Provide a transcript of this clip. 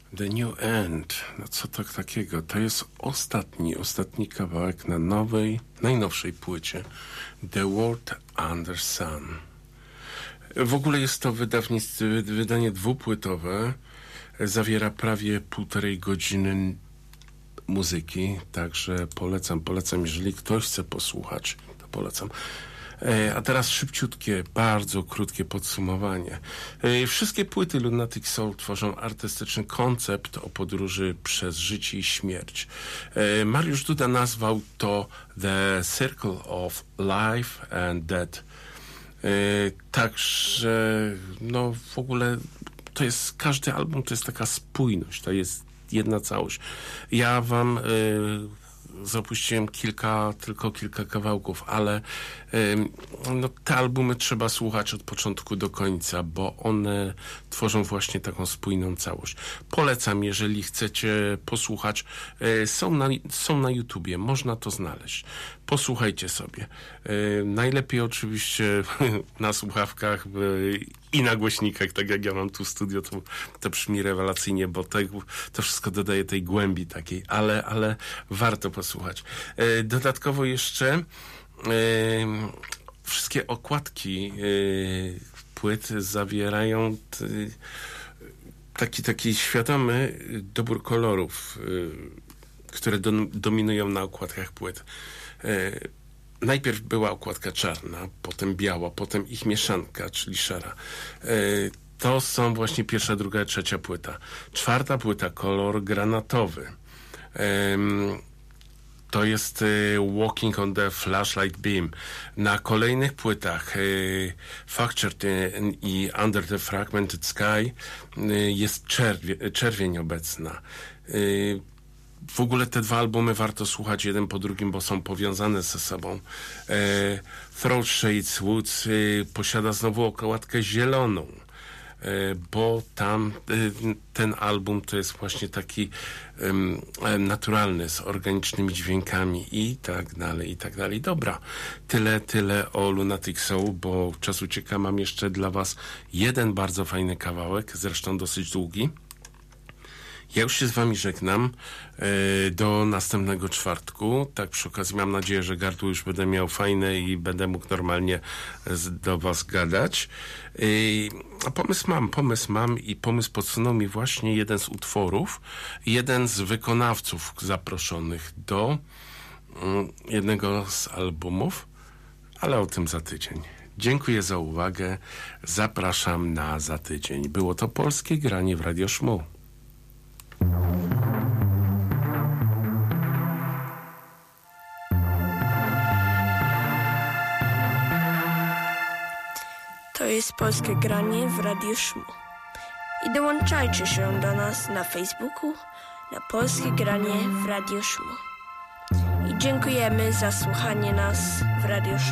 The New End. No co to takiego? To jest ostatni kawałek na najnowszej płycie The World Under Sun. W ogóle jest to wydanie dwupłytowe. Zawiera prawie 1,5 godziny muzyki, także polecam, jeżeli ktoś chce posłuchać, to polecam. A teraz szybciutkie, bardzo krótkie podsumowanie. Wszystkie płyty Lunatic Soul tworzą artystyczny koncept o podróży przez życie i śmierć. Mariusz Duda nazwał to The Circle of Life and Death. Także no w ogóle to jest, każdy album to jest taka spójność, to jest jedna całość. Ja wam zapuściłem tylko kilka kawałków, ale no, te albumy trzeba słuchać od początku do końca, bo one tworzą właśnie taką spójną całość. Polecam, jeżeli chcecie posłuchać. Są na YouTubie, można to znaleźć. Posłuchajcie sobie. Najlepiej oczywiście na słuchawkach i na głośnikach, tak jak ja mam tu w studio, to brzmi rewelacyjnie, bo to wszystko dodaje tej głębi takiej, ale warto posłuchać. Dodatkowo jeszcze wszystkie okładki płyt zawierają taki świadomy dobór kolorów, które dominują na okładkach płyt. Najpierw była okładka czarna, potem biała, potem ich mieszanka, czyli szara. To są właśnie pierwsza, druga, trzecia płyta. Czwarta płyta, kolor granatowy. To jest Walking on the Flashlight Beam. Na kolejnych płytach Fractured i Under the Fragmented Sky jest czerwień obecna. W ogóle te dwa albumy warto słuchać jeden po drugim, bo są powiązane ze sobą. Throat Shades Woods posiada znowu okładkę zieloną, bo tam ten album to jest właśnie taki naturalny, z organicznymi dźwiękami i tak dalej. Dobra, tyle o Lunatic Soul, bo czas ucieka. Mam jeszcze dla was jeden bardzo fajny kawałek, zresztą dosyć długi. Ja już się z wami żegnam do następnego czwartku. Tak przy okazji mam nadzieję, że gardło już będę miał fajne i będę mógł normalnie do was gadać. A pomysł mam i pomysł podsunął mi właśnie jeden z utworów, jeden z wykonawców zaproszonych do jednego z albumów, ale o tym za tydzień. Dziękuję za uwagę. Zapraszam na za tydzień. Było to Polskie Granie w Radio Szmu. To jest Polskie Granie w Radiu Szmu. I dołączajcie się do nas na Facebooku na Polskie Granie w Radiu Szmu. I dziękujemy za słuchanie nas w Radiu Szmu.